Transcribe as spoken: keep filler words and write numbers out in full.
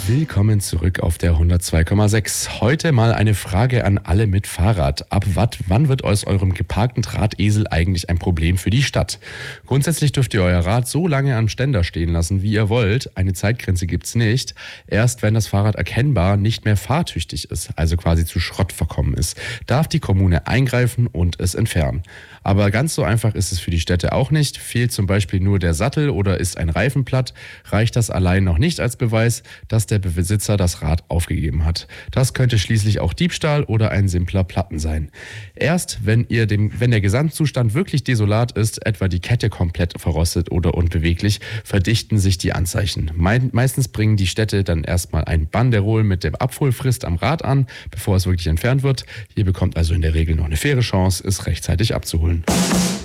Willkommen zurück auf der hundertzwei Komma sechs. Heute mal eine Frage an alle mit Fahrrad. Ab wat, wann wird aus eurem geparkten Drahtesel eigentlich ein Problem für die Stadt? Grundsätzlich dürft ihr euer Rad so lange am Ständer stehen lassen, wie ihr wollt. Eine Zeitgrenze gibt's nicht. Erst wenn das Fahrrad erkennbar nicht mehr fahrtüchtig ist, also quasi zu Schrott verkommen ist, darf die Kommune eingreifen und es entfernen. Aber ganz so einfach ist es für die Städte auch nicht. Fehlt zum Beispiel nur der Sattel oder ist ein Reifen platt, reicht das allein noch nicht als Beweis, dass der Besitzer das Rad aufgegeben hat. Das könnte schließlich auch Diebstahl oder ein simpler Platten sein. Erst wenn ihr dem, wenn der Gesamtzustand wirklich desolat ist, etwa die Kette komplett verrostet oder unbeweglich, verdichten sich die Anzeichen. Me- meistens bringen die Städte dann erstmal ein Banderol mit der Abholfrist am Rad an, bevor es wirklich entfernt wird. Ihr bekommt also in der Regel noch eine faire Chance, es rechtzeitig abzuholen.